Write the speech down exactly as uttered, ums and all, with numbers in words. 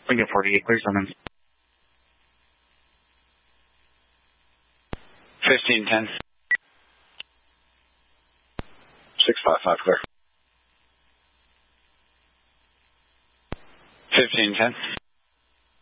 Lincoln forty-eight, clear Simmons. fifteen ten. six five five, clear. fifteen ten.